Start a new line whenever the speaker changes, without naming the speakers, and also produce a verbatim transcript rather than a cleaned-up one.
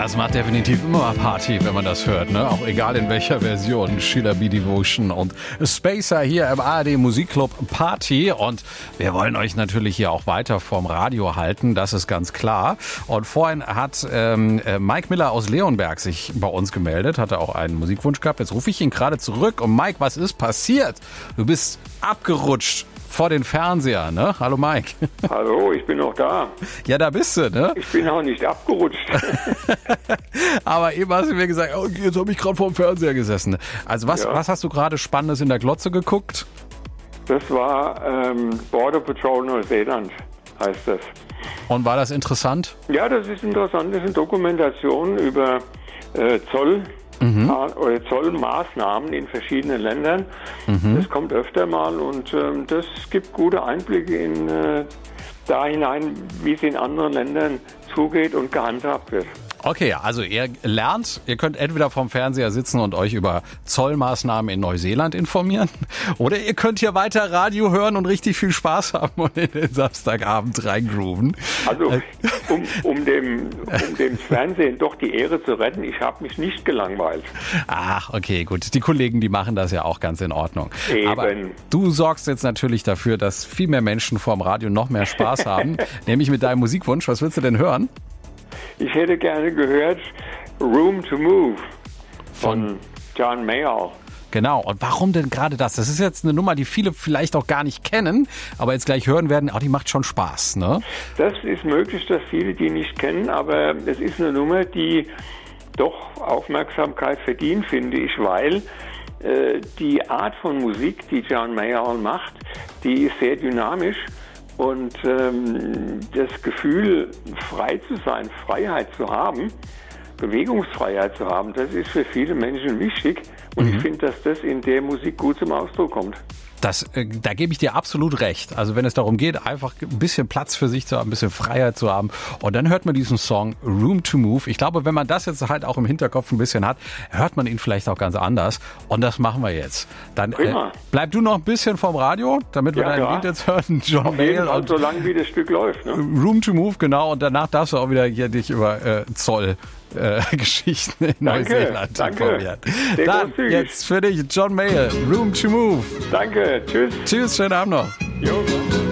Das macht definitiv immer Party, wenn man das hört, ne? Auch egal in welcher Version. Sheila B. Devotion und Spacer hier im A R D Musikclub Party. Und wir wollen euch natürlich hier auch weiter vom Radio halten, das ist ganz klar. Und vorhin hat ähm, Mike Miller aus Leonberg sich bei uns gemeldet, hatte auch einen Musikwunsch gehabt. Jetzt rufe ich ihn gerade zurück. Und Mike, was ist passiert? Du bist abgerutscht vor den Fernseher, ne? Hallo Mike.
Hallo, ich bin noch da.
Ja, da bist du, ne?
Ich bin auch nicht abgerutscht.
Aber eben hast du mir gesagt, oh, jetzt habe ich gerade vor dem Fernseher gesessen. Also was,
Ja.
was hast du gerade Spannendes in der Glotze geguckt?
Das war ähm, Border Patrol Neuseeland, heißt das.
Und war das interessant?
Ja, das ist interessant. Das ist eine Dokumentation über äh, Zoll. Mhm. Oder Zollmaßnahmen in verschiedenen Ländern. Mhm. Das kommt öfter mal und ähm, das gibt gute Einblicke in äh, da hinein, wie es in anderen Ländern zugeht und gehandhabt wird.
Okay, also ihr lernt, ihr könnt entweder vorm Fernseher sitzen und euch über Zollmaßnahmen in Neuseeland informieren oder ihr könnt hier weiter Radio hören und richtig viel Spaß haben und in den Samstagabend reingrooven.
Also um, um, dem, um dem Fernsehen doch die Ehre zu retten, ich habe mich nicht gelangweilt.
Ach, okay, gut. Die Kollegen, die machen das ja auch ganz in Ordnung.
Eben.
Aber du sorgst jetzt natürlich dafür, dass viel mehr Menschen vorm Radio noch mehr Spaß haben, nämlich mit deinem Musikwunsch. Was willst du denn hören?
Ich hätte gerne gehört Room to Move von John Mayall.
Genau. Und warum denn gerade das? Das ist jetzt eine Nummer, die viele vielleicht auch gar nicht kennen, aber jetzt gleich hören werden, oh, die macht schon Spaß, ne?
Das ist möglich, dass viele die nicht kennen, aber es ist eine Nummer, die doch Aufmerksamkeit verdient, finde ich, weil äh, die Art von Musik, die John Mayall macht, die ist sehr dynamisch. Und ähm, das Gefühl, frei zu sein, Freiheit zu haben, Bewegungsfreiheit zu haben, das ist für viele Menschen wichtig. Und mhm. ich finde, dass das in der Musik gut zum Ausdruck kommt.
Das, äh, da gebe ich dir absolut recht. Also wenn es darum geht, einfach ein bisschen Platz für sich zu haben, ein bisschen Freiheit zu haben. Und dann hört man diesen Song Room to Move. Ich glaube, wenn man das jetzt halt auch im Hinterkopf ein bisschen hat, hört man ihn vielleicht auch ganz anders. Und das machen wir jetzt. Dann äh, bleib du noch ein bisschen vom Radio, damit wir
ja,
dein
ja.
Lied jetzt hören. John
Auf jeden
Mayall
Fall,
und
so lange wie das Stück läuft. Ne?
Room to Move, genau. Und danach darfst du auch wieder hier dich über äh, Zoll Äh, Geschichten in
danke,
Neuseeland informieren.
Sehr
Dann jetzt für dich John Mayall, Room to Move.
Danke, tschüss.
Tschüss, schönen Abend noch.
Jo.